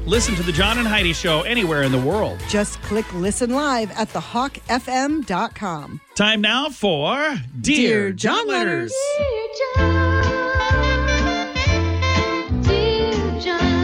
Listen to the John and Heidi Show anywhere in the world. Just click listen live at thehawkfm.com. Time now for Dear John Letters. Dear John, dear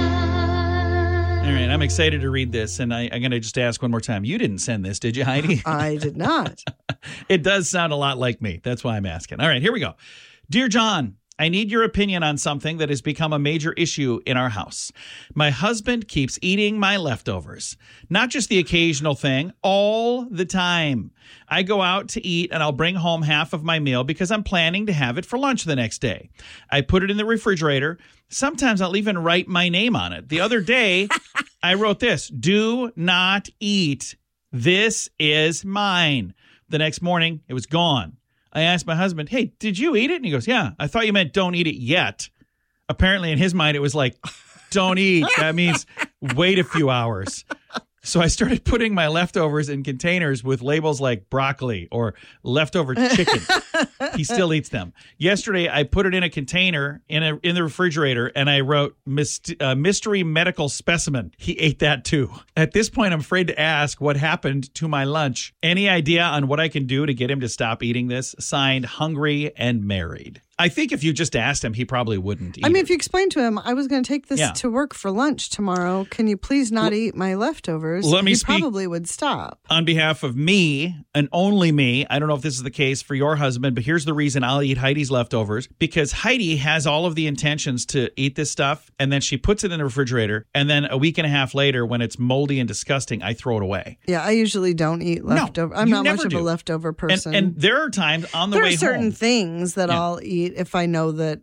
John. All right, I'm excited to read this, and I'm going to just ask one more time. You didn't send this, did you, Heidi? I did not. It does sound a lot like me. That's why I'm asking. All right, here we go. Dear John, I need your opinion on something that has become a major issue in our house. My husband keeps eating my leftovers. Not just the occasional thing, all the time. I go out to eat and I'll bring home half of my meal because I'm planning to have it for lunch the next day. I put it in the refrigerator. Sometimes I'll even write my name on it. The other day, I wrote this: do not eat. This is mine. The next morning, it was gone. I asked my husband, hey, did you eat it? And he goes, yeah. I thought you meant don't eat it yet. Apparently, in his mind, it was like, don't eat. That means wait a few hours. So I started putting my leftovers in containers with labels like broccoli or leftover chicken. He still eats them. Yesterday, I put it in a container in the refrigerator, and I wrote mystery medical specimen. He ate that too. At this point, I'm afraid to ask what happened to my lunch. Any idea on what I can do to get him to stop eating this? Signed, Hungry and Married. I think if you just asked him, he probably wouldn't eat if you explained to him, I was going to take this to work for lunch tomorrow. Can you please not eat my leftovers? Let me he speak probably would stop. On behalf of me and only me. I don't know if this is the case for your husband, but here's the reason I'll eat Heidi's leftovers. Because Heidi has all of the intentions to eat this stuff, and then she puts it in the refrigerator, and then a week and a half later, when it's moldy and disgusting, I throw it away. Yeah, I usually don't eat leftovers. I'm not much of a leftover person. And there are times on the way home. There are certain things that I'll eat if I know that,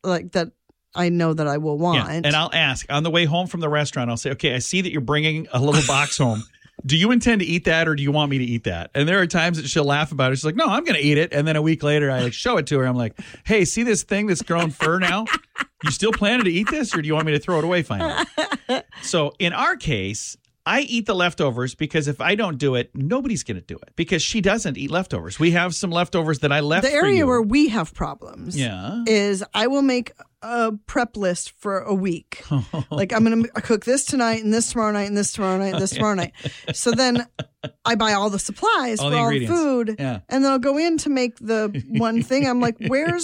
I know that I will want. Yeah. And I'll ask on the way home from the restaurant, I'll say, okay, I see that you're bringing a little box home. Do you intend to eat that, or do you want me to eat that? And there are times that she'll laugh about it. She's like, no, I'm going to eat it. And then a week later, I show it to her. I'm like, hey, see this thing that's grown fur now? You still planning to eat this, or do you want me to throw it away finally? So in our case, I eat the leftovers because if I don't do it, nobody's going to do it because she doesn't eat leftovers. We have some leftovers that I left for you. The area where we have problems is I will make a prep list for a week. Like, I'm going to cook this tonight and this tomorrow night and this tomorrow night and this tomorrow night. So then I buy all the supplies for all the food, and then I'll go in to make the one thing. I'm like, where's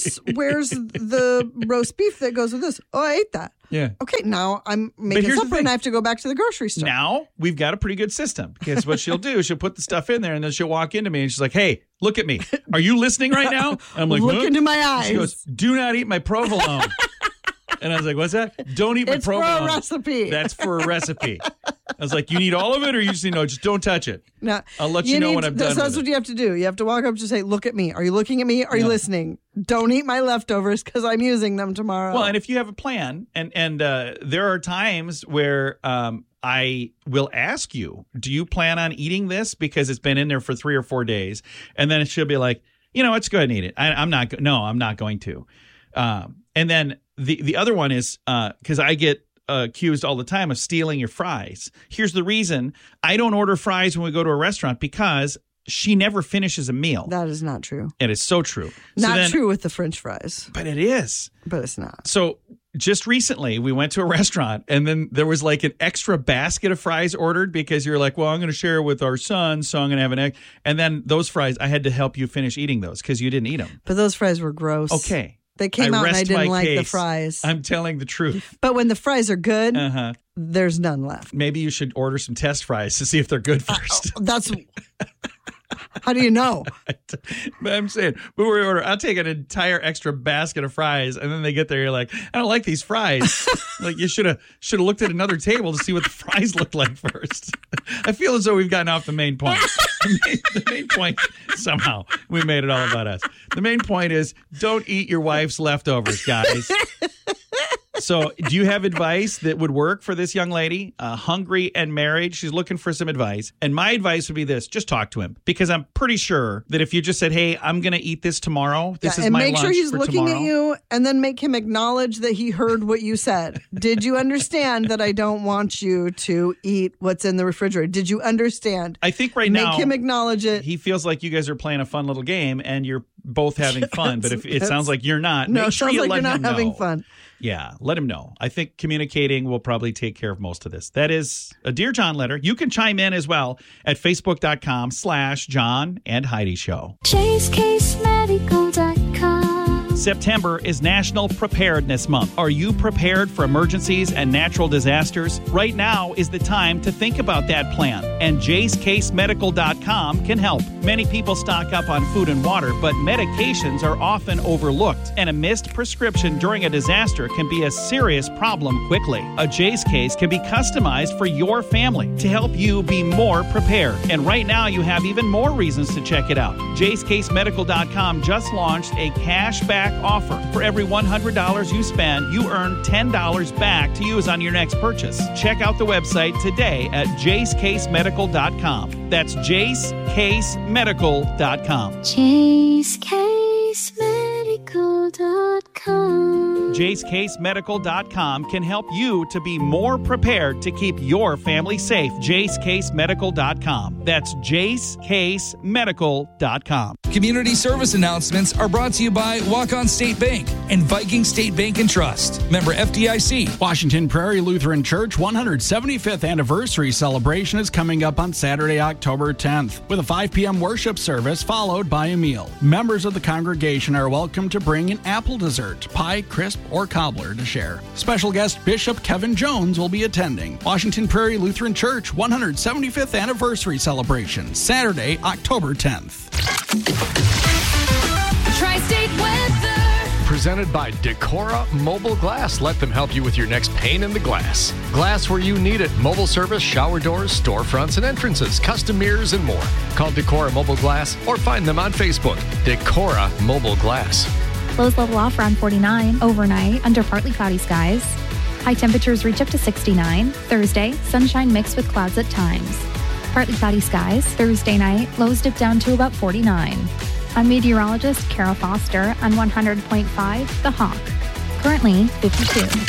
the roast beef that goes with this? Oh, I ate that. Yeah. Okay, now I'm making supper and I have to go back to the grocery store. Now we've got a pretty good system because what she'll do is she'll put the stuff in there and then she'll walk into me and she's like, hey, look at me. Are you listening right now? And I'm like, look into my eyes. She goes, do not eat my provolone. And I was like, what's that? Don't eat my provolone. It's for a recipe. That's for a recipe. I was like, you need all of it, or you just need just don't touch it. No, I'll let you know when I'm done. That's what you have to do. You have to walk up to say, look at me. Are you looking at me? Are you listening? Don't eat my leftovers because I'm using them tomorrow. Well, and if you have a plan, and there are times where I will ask you, do you plan on eating this? Because it's been in there for 3 or 4 days. And then she'll be like, let's go ahead and eat it. I'm not going to. And then the other one is because I get accused all the time of stealing your fries. Here's the reason. I don't order fries when we go to a restaurant because she never finishes a meal. That is not true. It is so true. Not true with the French fries. But it is. But it's not. So just recently we went to a restaurant and then there was like an extra basket of fries ordered because you're like, well, I'm going to share with our son, so I'm going to have an egg. And then those fries, I had to help you finish eating those because you didn't eat them. But those fries were gross. Okay. They came out and I didn't like the fries. I'm telling the truth. But when the fries are good, there's none left. Maybe you should order some test fries to see if they're good first. That's... How do you know? But I'm saying, when we order, I'll take an entire extra basket of fries, and then they get there, you're like, I don't like these fries. Like, you should have looked at another table to see what the fries looked like first. I feel as though we've gotten off the main point. The main point, somehow, we made it all about us. The main point is, don't eat your wife's leftovers, guys. So do you have advice that would work for this young lady? Hungry and married. She's looking for some advice. And my advice would be this. Just talk to him. Because I'm pretty sure that if you just said, hey, I'm going to eat this tomorrow. This is my lunch for tomorrow. And make sure he's looking at you and then make him acknowledge that he heard what you said. Did you understand that I don't want you to eat what's in the refrigerator? Did you understand? I think right now. Make him acknowledge it. He feels like you guys are playing a fun little game and you're both having fun, but if it sounds like you're not, no, make sure you sounds like let you're not him know. having fun. Yeah, let him know. I think communicating will probably take care of most of this. That is a Dear John letter. You can chime in as well at facebook.com/John and Heidi Show. JaceCaseMedical.com. September is National Preparedness Month. Are you prepared for emergencies and natural disasters? Right now is the time to think about that plan, and JaceCaseMedical.com can help. Many people stock up on food and water, but medications are often overlooked, and a missed prescription during a disaster can be a serious problem quickly. A Jace case can be customized for your family to help you be more prepared. And right now you have even more reasons to check it out. JaceCaseMedical.com just launched a cashback offer. For every $100 you spend, you earn $10 back to use on your next purchase. Check out the website today at JaceCaseMedical.com. That's JaceCaseMedical.com. JaceCaseMedical.com. JaceCaseMedical.com can help you to be more prepared to keep your family safe. JaceCaseMedical.com. That's JaceCaseMedical.com. Community service announcements are brought to you by Walk-On State Bank and Viking State Bank and Trust. Member FDIC. Washington Prairie Lutheran Church 175th anniversary celebration is coming up on Saturday, October 10th, with a 5 p.m. worship service followed by a meal. Members of the congregation are welcome to bring an apple dessert, pie, crisp, or cobbler to share. Special guest Bishop Kevin Jones will be attending. Washington Prairie Lutheran Church 175th anniversary celebration, Saturday, October 10th. Tri-State weather. Presented by Decora Mobile Glass. Let them help you with your next pane in the glass. Glass where you need it. Mobile service, shower doors, storefronts and entrances, custom mirrors, and more. Call Decora Mobile Glass or find them on Facebook. Decora Mobile Glass. Lows level off around 49 overnight under partly cloudy skies. High temperatures reach up to 69. Thursday, sunshine mixed with clouds at times. Partly cloudy skies. Thursday night, lows dip down to about 49. I'm meteorologist Carol Foster on 100.5 The Hawk. Currently 52.